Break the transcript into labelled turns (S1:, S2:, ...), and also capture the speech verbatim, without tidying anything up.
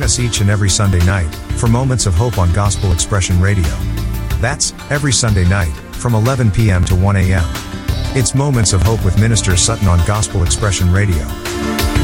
S1: us each and every Sunday night for Moments of Hope on Gospel Expression Radio. That's every Sunday night from eleven p.m. to one a.m. It's Moments of Hope with Minister Sutton on Gospel Expression Radio.